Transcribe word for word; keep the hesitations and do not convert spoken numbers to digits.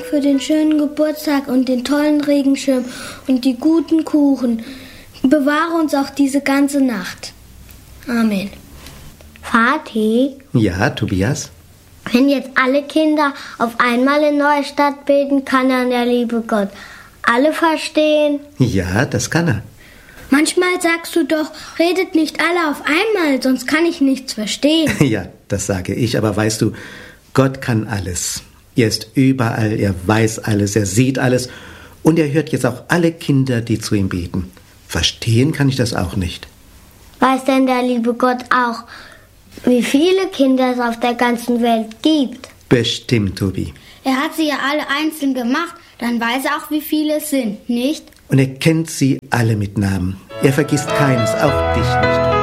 für den schönen Geburtstag und den tollen Regenschirm und die guten Kuchen. Bewahre uns auch diese ganze Nacht. Amen. Vati? Ja, Tobias? Wenn jetzt alle Kinder auf einmal in Neustadt beten, kann dann der liebe Gott alle verstehen? Ja, das kann er. Manchmal sagst du doch, redet nicht alle auf einmal, sonst kann ich nichts verstehen. Ja, das sage ich, aber weißt du, Gott kann alles. Er ist überall, er weiß alles, er sieht alles und er hört jetzt auch alle Kinder, die zu ihm beten. Verstehen kann ich das auch nicht. Weiß denn der liebe Gott auch, wie viele Kinder es auf der ganzen Welt gibt? Bestimmt, Tobi. Er hat sie ja alle einzeln gemacht, dann weiß er auch, wie viele es sind, nicht? Und er kennt sie alle mit Namen. Er vergisst keines, auch dich nicht.